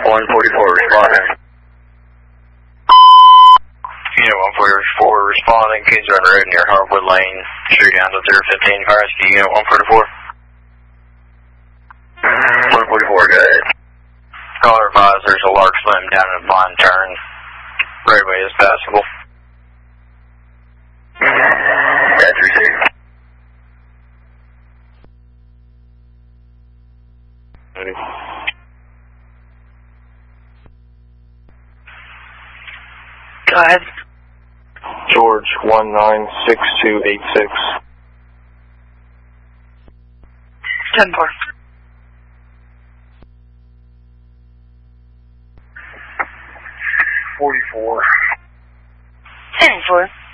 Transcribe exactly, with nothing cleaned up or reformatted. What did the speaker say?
one forty-four responding. Unit one forty-four responding, Kids Run Road near Hardwood Lane, straight down to zero fifteen, fire rescue Unit one forty-four. one forty-four, go ahead. Caller advised there's a large limb down in a blind turn. Roadway is passable. That's received. Ready. Go ahead. George one nine six two eight six. ten four. forty-four. ten four.